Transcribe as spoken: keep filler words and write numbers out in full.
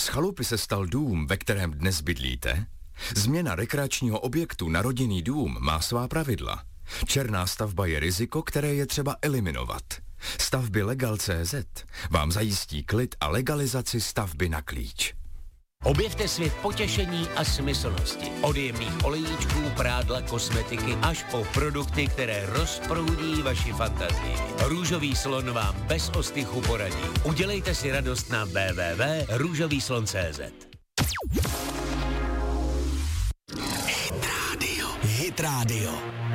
Z chalupy se stal dům, ve kterém dnes bydlíte? Změna rekreačního objektu na rodinný dům má svá pravidla. Černá stavba je riziko, které je třeba eliminovat. Stavby Legal tečka cé zet vám zajistí klid a legalizaci stavby na klíč. Objevte svět potěšení a smyslnosti. Od jemných olejíčků, prádla, kosmetiky až po produkty, které rozproudí vaši fantazii. Růžový slon vám bez ostychu poradí. Udělejte si radost na w w w tečka růžový slon tečka cé zet. Hit Radio. Hit Radio.